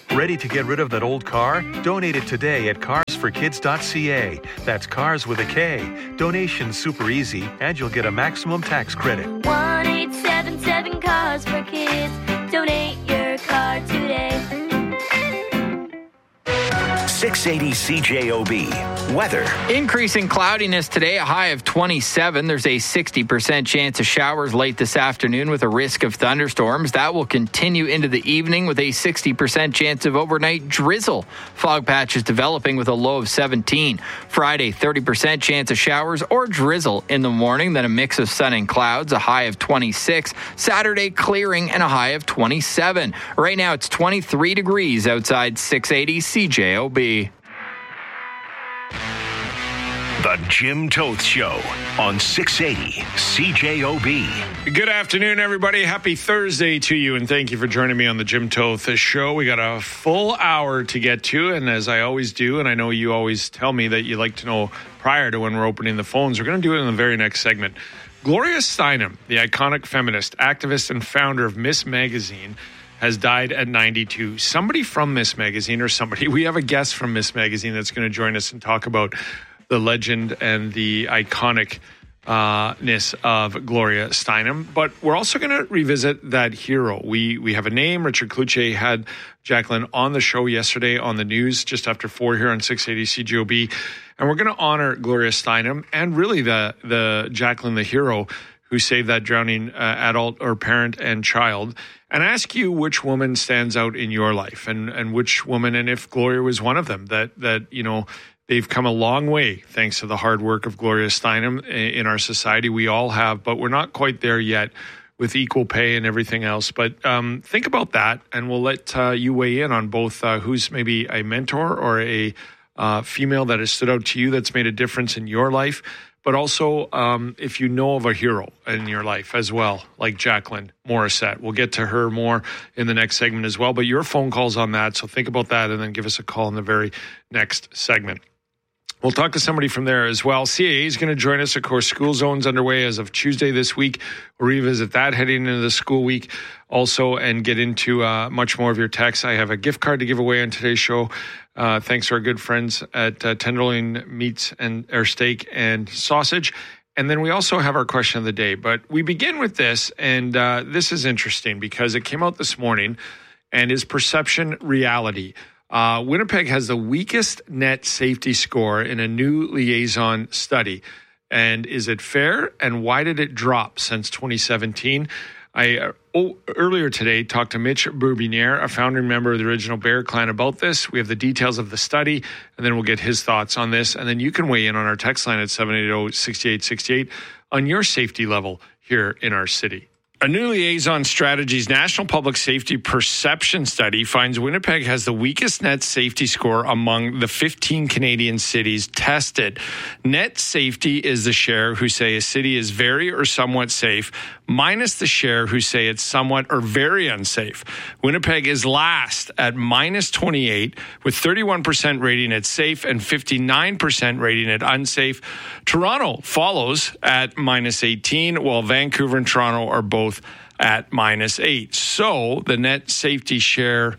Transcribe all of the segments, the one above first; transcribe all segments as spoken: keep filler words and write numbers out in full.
Ready to get rid of that old car? Donate it today at cars for kids dot c a. That's cars with a K. Donation's super easy, and you'll get a maximum tax credit. one eight seven seven Cars for Kids. Donate your car today. six eighty C J O B. Weather. Increasing cloudiness today, a high of twenty-seven. There's a sixty percent chance of showers late this afternoon with a risk of thunderstorms. That will continue into the evening with a sixty percent chance of overnight drizzle. Fog patches developing with a low of seventeen. Friday, thirty percent chance of showers or drizzle in the morning, then a mix of sun and clouds, a high of twenty-six. Saturday, clearing and a high of twenty-seven. Right now, it's twenty-three degrees outside six eighty C J O B. The Jim Toth Show on six eighty C J O B. Good afternoon, everybody. Happy Thursday to you, and thank you for joining me on the Jim Toth Show. We got a full hour to get to, and as I always do, and I know you always tell me that you like to know prior to when we're opening the phones, we're going to do it in the very next segment. Gloria Steinem, the iconic feminist, activist, and founder of Miss Magazine, has died at ninety-two. Somebody from Miss Magazine, or somebody, we have a guest from Miss Magazine that's going to join us and talk about the legend and the iconicness of Gloria Steinem. But we're also going to revisit that hero. We we have a name. Richard Cloutier had Jacqueline on the show yesterday on the news just after four here on six eighty C J O B. And we're going to honor Gloria Steinem and really the, the Jacqueline, the hero, who saved that drowning uh, adult or parent and child, and ask you which woman stands out in your life and, and which woman, and if Gloria was one of them, that, that, you know, they've come a long way thanks to the hard work of Gloria Steinem in our society. We all have, but we're not quite there yet with equal pay and everything else. But um, think about that, and we'll let uh, you weigh in on both uh, who's maybe a mentor or a uh, female that has stood out to you that's made a difference in your life, but also um, if you know of a hero in your life as well, like Jacqueline Morissette. We'll get to her more in the next segment as well, but your phone call's on that, so think about that and then give us a call in the very next segment. We'll talk to somebody from there as well. C A A is going to join us. Of course, school zone's underway as of Tuesday this week. We'll revisit that heading into the school week also and get into uh, much more of your texts. I have a gift card to give away on today's show. Uh, thanks to our good friends at uh, Tenderloin Meats and or Steak and Sausage. And then we also have our question of the day. But we begin with this, and uh, this is interesting because it came out this morning, and is perception reality? Uh, Winnipeg has the weakest net safety score in a new liaison study. And is it fair? And why did it drop since twenty seventeen? I uh, oh, earlier today talked to Mitch Bourbiniere, a founding member of the original Bear Clan, about this. We have the details of the study, and then we'll get his thoughts on this. And then you can weigh in on our text line at seven eight zero, six eight six eight on your safety level here in our city. A new Liaison Strategies National Public Safety Perception Study finds Winnipeg has the weakest net safety score among the fifteen Canadian cities tested. Net safety is the share who say a city is very or somewhat safe, minus the share who say it's somewhat or very unsafe. Winnipeg is last at minus twenty-eight, with thirty-one percent rating it safe and fifty-nine percent rating it unsafe. Toronto follows at minus eighteen, while Vancouver and Toronto are both at minus eight. So the net safety share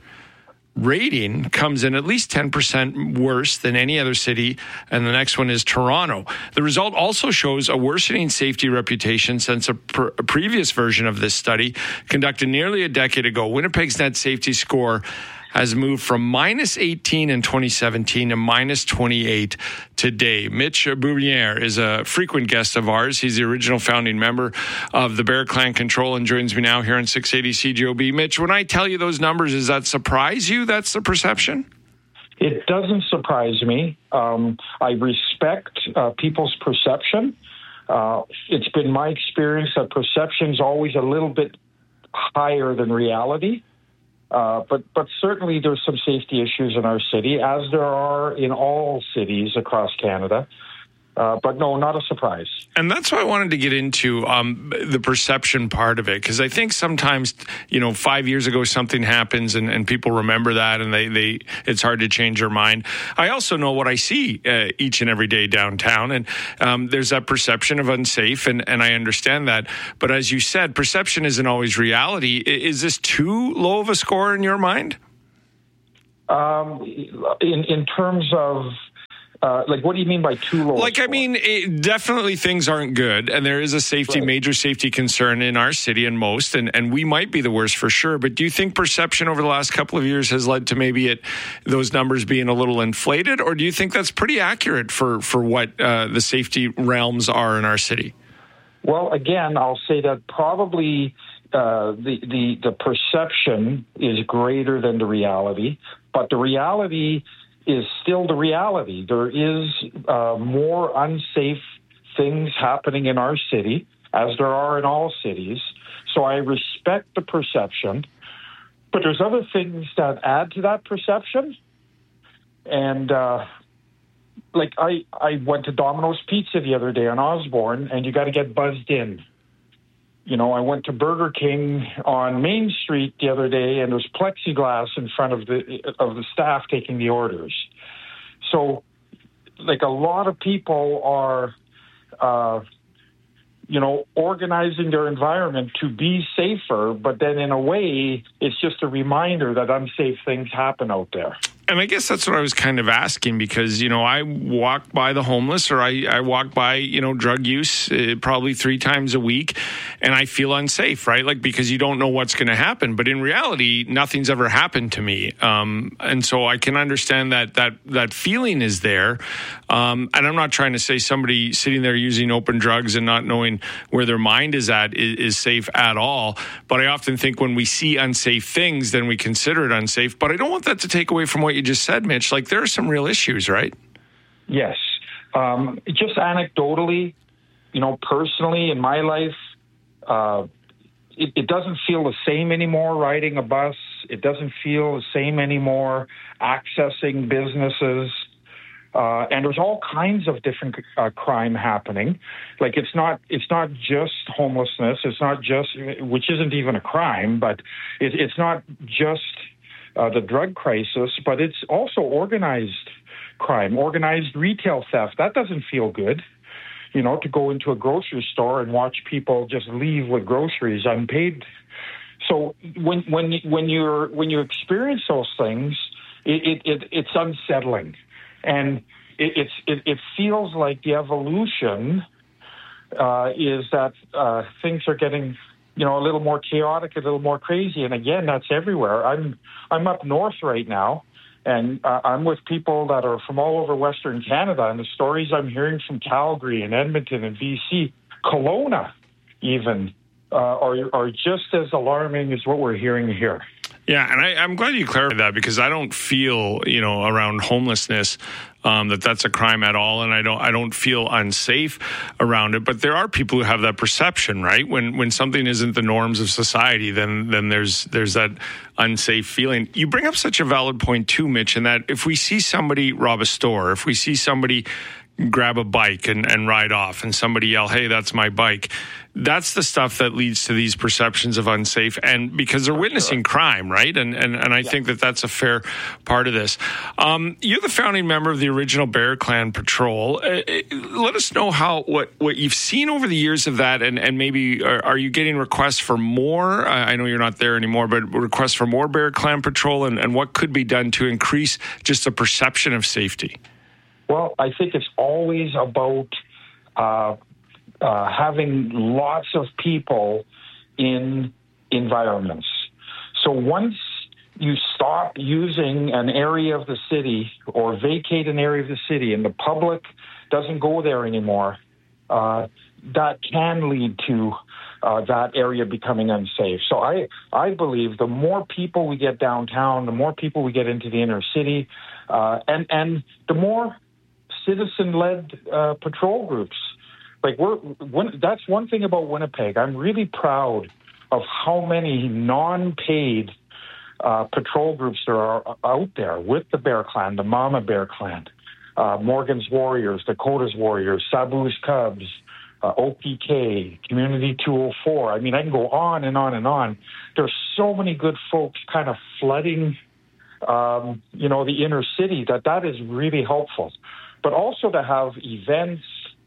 rating comes in at least ten percent worse than any other city, and the next one is Toronto. The result also shows a worsening safety reputation since a, pr- a previous version of this study conducted nearly a decade ago. Winnipeg's net safety score has moved from minus eighteen in twenty seventeen to minus twenty-eight today. Mitch Bourbiniere is a frequent guest of ours. He's the original founding member of the Bear Clan Control and joins me now here on six eighty C J O B. Mitch, when I tell you those numbers, does that surprise you? That's the perception? It doesn't surprise me. Um, I respect uh, people's perception. Uh, it's been my experience that perception is always a little bit higher than reality. Uh, but but certainly there's some safety issues in our city, as there are in all cities across Canada. Uh, but no, not a surprise. And that's why I wanted to get into um, the perception part of it, because I think sometimes, you know, five years ago something happens and, and people remember that, and they, they it's hard to change their mind. I also know what I see uh, each and every day downtown, and um, there's that perception of unsafe, and, and I understand that. But as you said, perception isn't always reality. Is this too low of a score in your mind? Um, in in terms of. Uh, like, what do you mean by too low? Like, I mean, it, definitely things aren't good, and there is a safety, right. major safety concern in our city and most, and, and we might be the worst for sure. But do you think perception over the last couple of years has led to maybe it those numbers being a little inflated, or do you think that's pretty accurate for for what uh, the safety realms are in our city? Well, again, I'll say that probably uh, the the the perception is greater than the reality, but the reality is still the reality. There is uh, more unsafe things happening in our city, as there are in all cities. So I respect the perception, but there's other things that add to that perception. And uh, like I, I went to Domino's Pizza the other day on Osborne, and you got to get buzzed in. You know, I went to Burger King on Main Street the other day, and there's plexiglass in front of the of the staff taking the orders. So, like, a lot of people are, uh, you know, organizing their environment to be safer, but then in a way, it's just a reminder that unsafe things happen out there. And I guess that's what I was kind of asking, because, you know, I walk by the homeless, or I, I walk by, you know, drug use uh, probably three times a week, and I feel unsafe, right? Like, because you don't know what's going to happen. But in reality, nothing's ever happened to me. Um, and so I can understand that that that feeling is there. Um, and I'm not trying to say somebody sitting there using open drugs and not knowing where their mind is at is, is safe at all. But I often think when we see unsafe things, then we consider it unsafe. But I don't want that to take away from what you just said, Mitch. Like, there are some real issues, right? Yes. Um, just anecdotally, you know, personally in my life, uh, it, it doesn't feel the same anymore riding a bus. It doesn't feel the same anymore accessing businesses. Uh, and there's all kinds of different uh, crime happening. Like, it's not it's not just homelessness. It's not just, which isn't even a crime, but it, it's not just Uh, the drug crisis, but it's also organized crime, organized retail theft. That doesn't feel good, you know, to go into a grocery store and watch people just leave with groceries unpaid. So when when when you're when you experience those things, it, it, it it's unsettling, and it, it's it, it feels like the evolution uh, is that uh, things are getting, you know, a little more chaotic, a little more crazy. And again, that's everywhere. I'm I'm up north right now, and uh, I'm with people that are from all over Western Canada, and the stories I'm hearing from Calgary and Edmonton and B C, Kelowna even, uh, are, are just as alarming as what we're hearing here. Yeah, and I, I'm glad you clarified that, because I don't feel, you know, around homelessness um, that that's a crime at all, and I don't I don't feel unsafe around it. But there are people who have that perception, right? When when something isn't the norms of society, then then there's there's that unsafe feeling. You bring up such a valid point too, Mitch, in that if we see somebody rob a store, if we see somebody grab a bike and, and ride off, and somebody yell, "Hey, that's my bike," that's the stuff that leads to these perceptions of unsafe, and because they're witnessing crime, right? And and, and I yeah. think that that's a fair part of this. Um, you're the founding member of the original Bear Clan Patrol. Uh, let us know how what, what you've seen over the years of that, and, and maybe are, are you getting requests for more? I know you're not there anymore, but requests for more Bear Clan Patrol, and, and what could be done to increase just the perception of safety? Well, I think it's always about uh, uh, having lots of people in environments. So once you stop using an area of the city or vacate an area of the city and the public doesn't go there anymore, uh, that can lead to uh, that area becoming unsafe. So I, I believe the more people we get downtown, the more people we get into the inner city, uh, and, and the more citizen-led uh, patrol groups. Like we're one, that's one thing about Winnipeg. I'm really proud of how many non-paid uh, patrol groups there are out there with the Bear Clan, the Mama Bear Clan, uh, Morgan's Warriors, Dakota's Warriors, Sabu's Cubs, uh, O P K, Community two oh four. I mean, I can go on and on and on. There's so many good folks kind of flooding, um, you know, the inner city that that is really helpful. But also to have events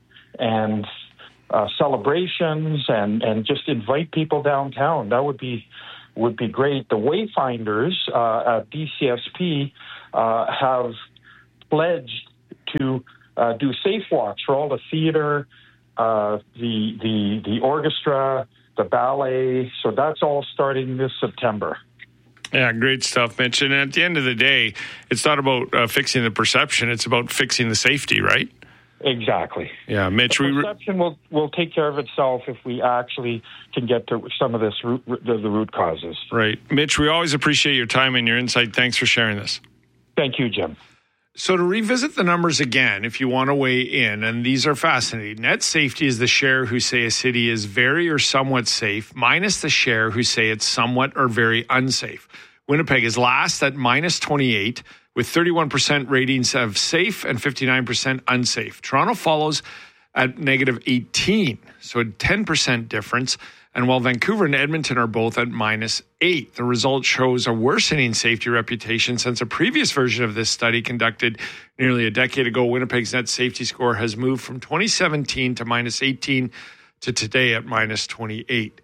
and uh, celebrations and, and just invite people downtown. That would be would be great. The Wayfinders uh, at D C S P uh, have pledged to uh, do safe walks for all the theater, uh, the the the orchestra, the ballet. So that's all starting this September. Yeah, great stuff, Mitch. And at the end of the day, it's not about uh, fixing the perception; it's about fixing the safety, right? Exactly. Yeah, Mitch. The we perception will will take care of itself if we actually can get to some of this root, the, the root causes. Right, Mitch. We always appreciate your time and your insight. Thanks for sharing this. Thank you, Jim. So to revisit the numbers again, if you want to weigh in, and these are fascinating. Net safety is the share who say a city is very or somewhat safe, minus the share who say it's somewhat or very unsafe. Winnipeg is last at minus twenty-eight, with thirty-one percent ratings of safe and fifty-nine percent unsafe. Toronto follows at negative eighteen, so a ten percent difference. And while Vancouver and Edmonton are both at minus eight, the result shows a worsening safety reputation since a previous version of this study conducted nearly a decade ago. Winnipeg's net safety score has moved from twenty seventeen to minus eighteen to today at minus twenty-eight.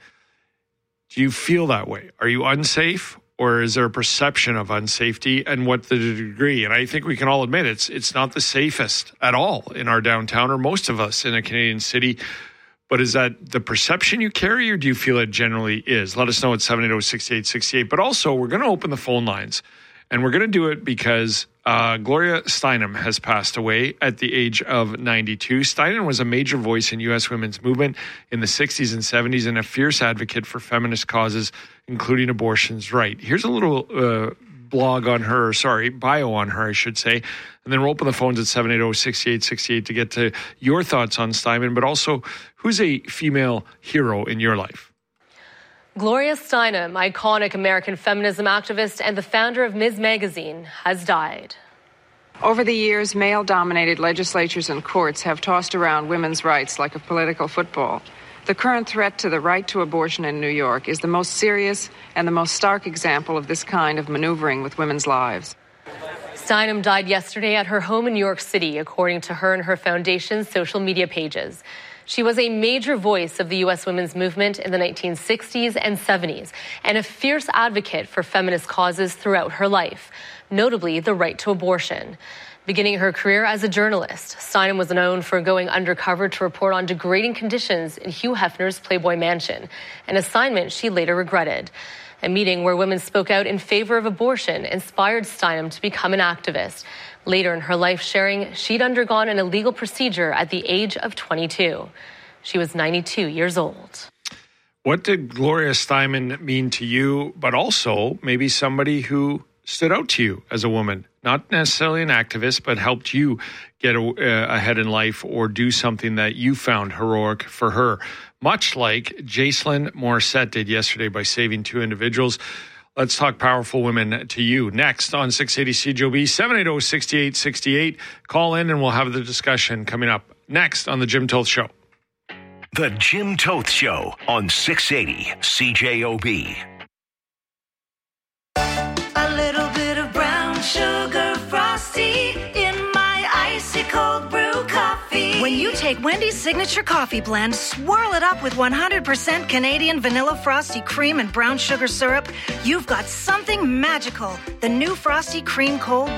Do you feel that way? Are you unsafe? Or is there a perception of unsafety, and what the degree? And I think we can all admit it's it's not the safest at all in our downtown, or most of us in a Canadian city. But is that the perception you carry, or do you feel it generally is? Let us know at seven eight zero, six eight six eight. But also, we're going to open the phone lines, and we're going to do it because uh, Gloria Steinem has passed away at the age of ninety-two. Steinem was a major voice in U S women's movement in the sixties and seventies and a fierce advocate for feminist causes, including abortion's right. Here's a little uh, blog on her, sorry, bio on her, I should say. And then we'll open the phones at seven eight zero, six eight six eight to get to your thoughts on Steinem, but also who's a female hero in your life? Gloria Steinem, iconic American feminism activist and the founder of Ms. Magazine, has died. Over the years, male-dominated legislatures and courts have tossed around women's rights like a political football. The current threat to the right to abortion in New York is the most serious and the most stark example of this kind of maneuvering with women's lives. Steinem died yesterday at her home in New York City, according to her and her foundation's social media pages. She was a major voice of the U S women's movement in the nineteen sixties and seventies and a fierce advocate for feminist causes throughout her life, notably the right to abortion. Beginning her career as a journalist, Steinem was known for going undercover to report on degrading conditions in Hugh Hefner's Playboy Mansion, an assignment she later regretted. A meeting where women spoke out in favor of abortion inspired Steinem to become an activist. Later in her life, sharing she'd undergone an illegal procedure at the age of twenty-two. She was ninety-two years old. What did Gloria Steinem mean to you, but also maybe somebody who stood out to you as a woman? Not necessarily an activist, but helped you get a, uh, ahead in life or do something that you found heroic for her. Much like Jacelyn Morissette did yesterday by saving two individuals. Let's talk powerful women to you. Next on six eighty C J O B, seven eight zero, six eight six eight. Call in and we'll have the discussion coming up next on The Jim Toth Show. The Jim Toth Show on six eighty C J O B. A little bit of brown sugar frosty in my icy cold brew coffee. When you take Wendy's signature coffee blend, swirl it up with one hundred percent Canadian vanilla frosty cream and brown sugar syrup, you've got something magical. The new Frosty Cream Cold